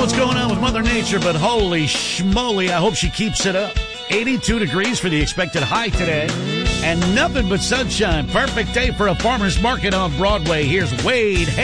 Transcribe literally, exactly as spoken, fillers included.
what's going on with Mother Nature, but holy schmoly, I hope she keeps it up. eighty-two degrees for the expected high today, and nothing but sunshine. Perfect day for a farmer's market on Broadway. Here's Wade.